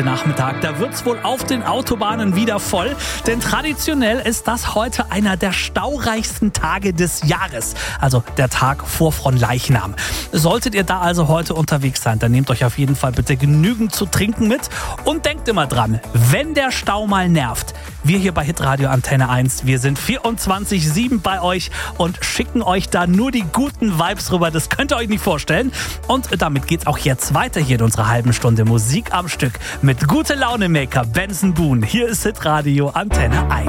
heute Nachmittag. Da wird's wohl auf den Autobahnen wieder voll, denn traditionell ist das heute einer der staureichsten Tage des Jahres, also der Tag vor Fronleichnam. Solltet ihr da also heute unterwegs sein, dann nehmt euch auf jeden Fall bitte genügend zu trinken mit und denkt immer dran, wenn der Stau mal nervt, wir hier bei Hitradio Antenne 1, wir sind 24/7 bei euch und schicken euch da nur die guten Vibes rüber, das könnt ihr euch nicht vorstellen. Und damit geht's auch jetzt weiter hier in unserer halben Stunde Musik am Stück mit Gute-Laune-Maker Benson Boone. Hier ist Hitradio Antenne 1.